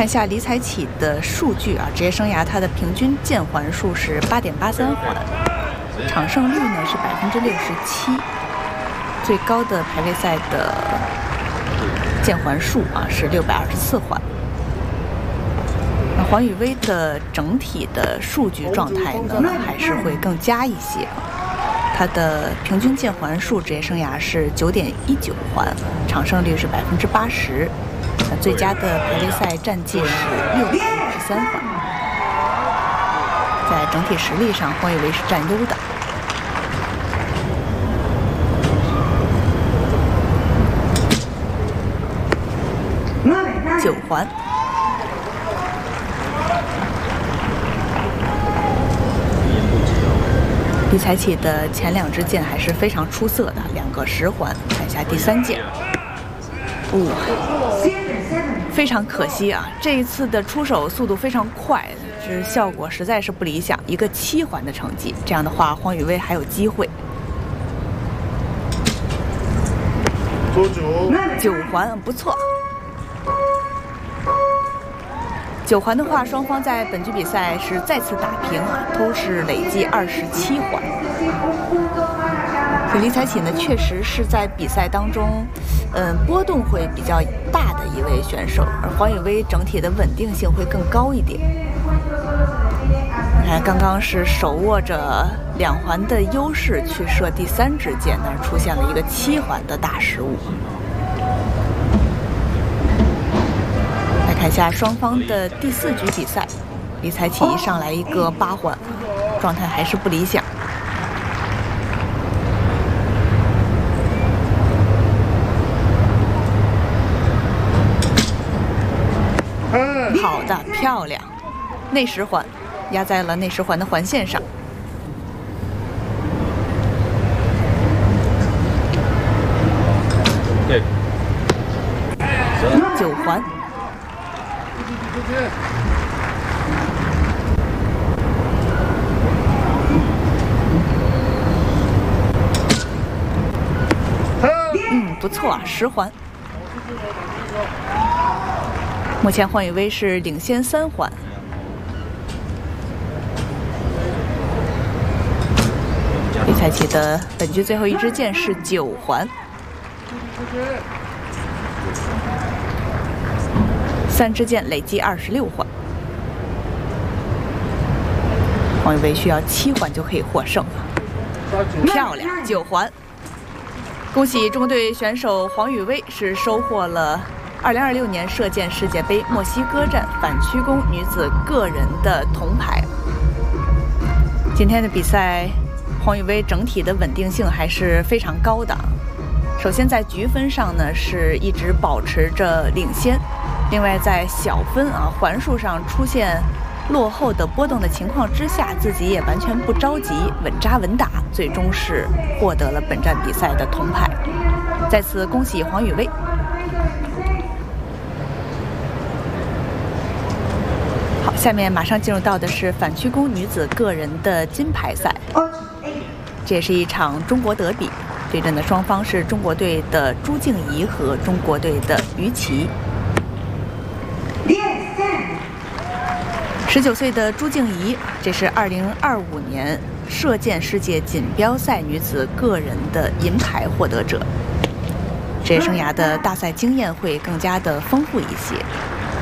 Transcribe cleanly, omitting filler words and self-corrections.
看一下李彩启的数据啊，职业生涯他的平均键环数是8.83环，场胜率呢是67%，最高的排位赛的键环数啊是624环。那黄宇威的整体的数据状态呢还是会更佳一些。他的平均键环数职业生涯是9.19环，场胜率是80%。最佳的排位赛战绩是653环。在整体实力上，黄宇威是占优的。9环。李彩启的前2支箭还是非常出色的，2个10环。看一下第3箭，非常可惜啊！这一次的出手速度非常快，这效果实在是不理想，一个7环的成绩。这样的话，黄宇威还有机会。9环不错。9环的话，双方在本局比赛是再次打平啊，都是累计27环。李彩启呢，确实是在比赛当中，波动会比较大的一位选手，而黄宇威整体的稳定性会更高一点。你看，刚刚是手握着2环的优势去射第3支箭，那出现了一个7环的大失误。看一下双方的第4局比赛，李彩启一上来一个8环，状态还是不理想。好的，漂亮，内10环，压在了内10环的环线上。9环。不错啊，10环。目前黄宇威是领先3环。李彩启的本局最后一支箭是9环。3支箭累计26环。黄宇威需要7环就可以获胜了。漂亮，9环。恭喜中国队选手黄宇威是收获了2026年射箭世界杯墨西哥站反曲弓女子个人的铜牌。今天的比赛，黄宇威整体的稳定性还是非常高的。首先在局分上呢是一直保持着领先，另外在小分环数上出现落后的波动的情况之下，自己也完全不着急，稳扎稳打，最终是获得了本站比赛的铜牌。再次恭喜黄宇威。好，下面马上进入到的是反曲弓女子个人的金牌赛，这也是一场中国德比，对阵的双方是中国队的朱静怡和中国队的于琦。19岁的朱静怡，这是2025年射箭世界锦标赛女子个人的银牌获得者，职业生涯的大赛经验会更加的丰富一些。